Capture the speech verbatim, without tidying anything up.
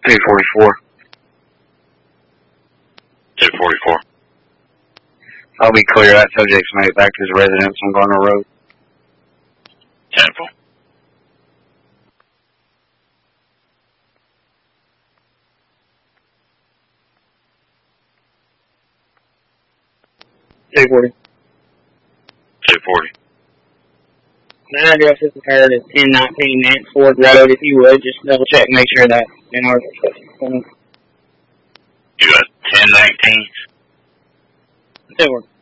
two forty-four. two forty-four. I'll be clear. That subject's made it back to his residence on Garner Road. ten four. two forty. two forty. My address is prepared at ten nineteen Nance Ford Road. If you would, just double check and make sure that's in our... You got ten nineteen? two forty.